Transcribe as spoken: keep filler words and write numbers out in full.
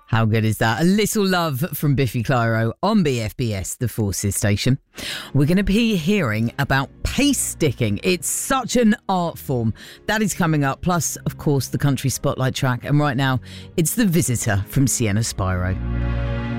How good is that? A little love from Biffy Clyro on B F B S, the Forces station. We're going to be hearing about pace sticking. It's such an art form. That is coming up. Plus, of course, the country spotlight track. And right now, it's The Visitor from Sienna Spyro.